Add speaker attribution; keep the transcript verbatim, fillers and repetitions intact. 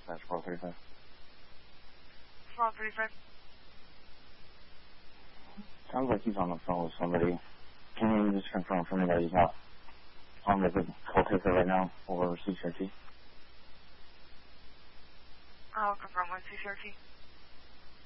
Speaker 1: dispatch four thirty-five.
Speaker 2: four thirty-five.
Speaker 1: Sounds like he's on the phone with somebody. Can you just confirm for me that he's not on the call taker right now or C C R T?
Speaker 2: I'll confirm with C C R T.